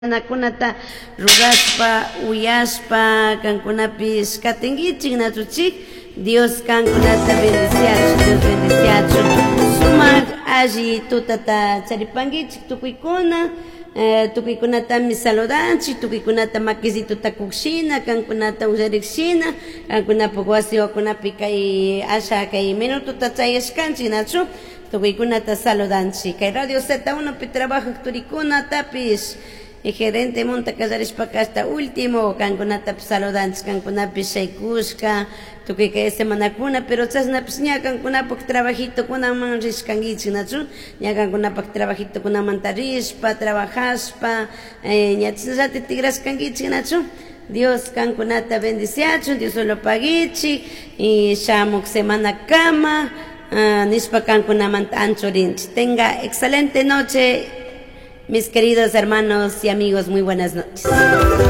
Nakunata rugaspa, uyaspa, kankunapis katingichik natuchik. Dios kankunata bendiciachu, Dios bendiciachu. Sumak alli tutata charipangichik tukuykuna, tukuykunatami saludanchik, tukuykunata makisituta kukshina, kankunata usharikshina, kankunapak wasi wakunapi kay asha kay minututa chayashkanchik nachu. Tukuykunata saludanchik. Kay Radio Z1 pi trabajak turikunatapis gerente monta casarishpaka hasta último kankunatapis saludanchik, kankunapis shaykushka tukuy kay semanakuna, pero chasnapish ña kankunapak trabajitokunaman rishkankichik nachu, ña kankunapak trabajitokunamanta rishpa trabajashpa ña chasnallati tigrashkankichik nachu. Dios kankunata bendiciachun, Dios lo pagichik y shamuk semana kama nishpa kankunamanta anchorinchik. Tenga excelente noche, mis queridos hermanos y amigos, muy buenas noches.